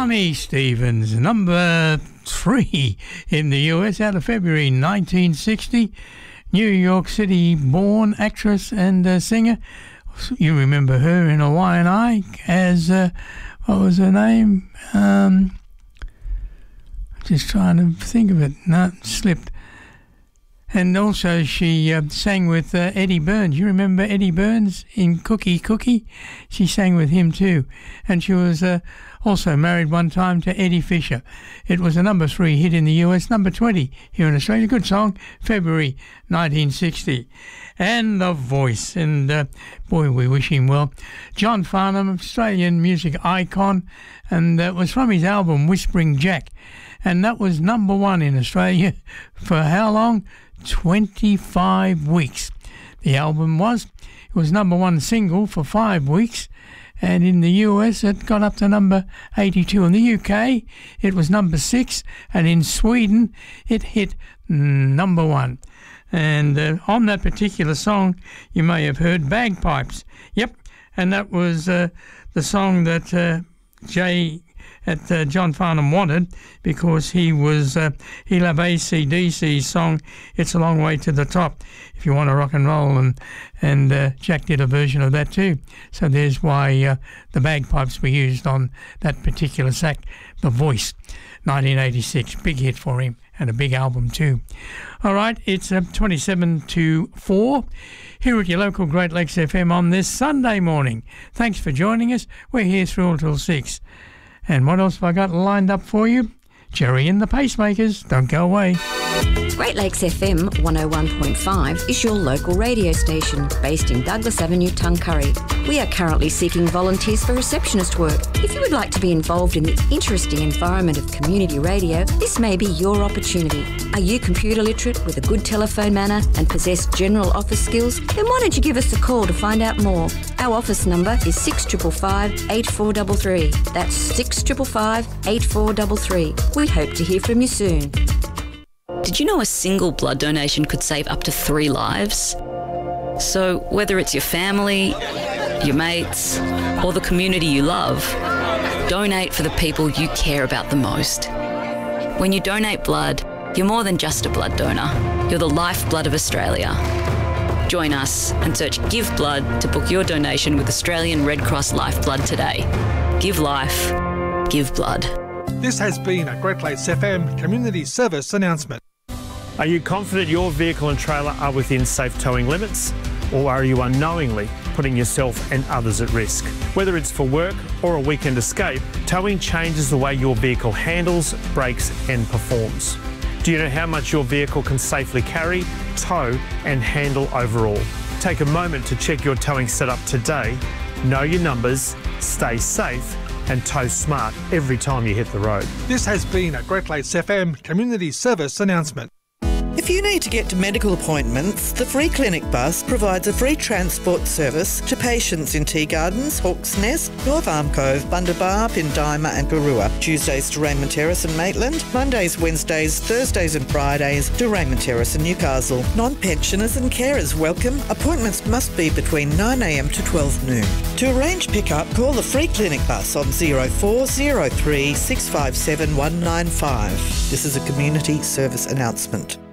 Connie Stevens, number 3 in the US out of February 1960. New York City born actress and singer. You remember her in Hawaiian Eye as, what was her name? Just trying to think of it. No, slipped. And also she sang with Eddie Burns. You remember Eddie Burns in Cookie Cookie? She sang with him too. And she was also married one time to Eddie Fisher. It was a number 3 hit in the US, number 20 here in Australia. Good song, February 1960. And The Voice. And boy, we wish him well. John Farnham, Australian music icon. And that was from his album Whispering Jack. And that was number 1 in Australia for how long? 25 weeks. The album was. It was number 1 single for 5 weeks. And in the US, it got up to number 82. In the UK, it was number 6. And in Sweden, it hit number 1. And on that particular song, you may have heard Bagpipes. Yep. And that was the song that John Farnham wanted, because he loved AC/DC's song It's a Long Way to the Top, if you want to rock and roll, and Jack did a version of that too. So there's why the bagpipes were used on that particular sack. The Voice, 1986, big hit for him and a big album too. All right, it's 27 to 4 here at your local Great Lakes FM on this Sunday morning. Thanks for joining us. We're here through until 6. And what else have I got lined up for you? Jerry and the Pacemakers. Don't go away. Great Lakes FM 101.5 is your local radio station based in Douglas Avenue, Tuncurry. We are currently seeking volunteers for receptionist work. If you would like to be involved in the interesting environment of community radio, this may be your opportunity. Are you computer literate with a good telephone manner and possess general office skills? Then why don't you give us a call to find out more? Our office number is 6555 8433. That's 6555 8433. We hope to hear from you soon. Did you know a single blood donation could save up to 3 lives? So whether it's your family, your mates, or the community you love, donate for the people you care about the most. When you donate blood, you're more than just a blood donor. You're the lifeblood of Australia. Join us and search Give Blood to book your donation with Australian Red Cross Lifeblood today. Give life, give blood. This has been a Great Lakes FM community service announcement. Are you confident your vehicle and trailer are within safe towing limits? Or are you unknowingly putting yourself and others at risk? Whether it's for work or a weekend escape, towing changes the way your vehicle handles, brakes and performs. Do you know how much your vehicle can safely carry, tow and handle overall? Take a moment to check your towing setup today, know your numbers, stay safe and tow smart every time you hit the road. This has been a Great Lakes FM community service announcement. If you need to get to medical appointments, the Free Clinic Bus provides a free transport service to patients in Tea Gardens, Hawke's Nest, North Arm Cove, Bundabar, Pindima and Garua. Tuesdays to Raymond Terrace and Maitland, Mondays, Wednesdays, Thursdays and Fridays to Raymond Terrace and Newcastle. Non-pensioners and carers welcome. Appointments must be between 9am to 12 noon. To arrange pick-up, call the Free Clinic Bus on 0403 657 195. This is a community service announcement.